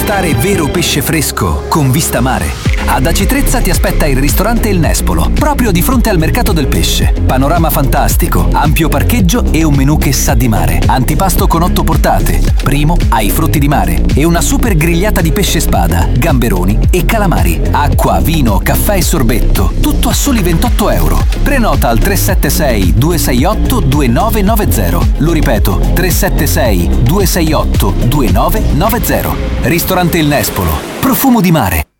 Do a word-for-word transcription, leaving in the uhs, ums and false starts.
degustare vero pesce fresco con vista mare. Ad Aci Trezza ti aspetta il ristorante Il Nespolo, proprio di fronte al mercato del pesce. Panorama fantastico, ampio parcheggio e un menù che sa di mare. Antipasto con otto portate, primo ai frutti di mare e una super grigliata di pesce spada, gamberoni e calamari. Acqua, vino, caffè e sorbetto, tutto a soli ventotto euro. Prenota al tre sette sei due sei otto due nove nove zero. Lo ripeto, tre sette sei due sei otto due nove nove zero. Ristorante Il Nespolo, profumo di mare.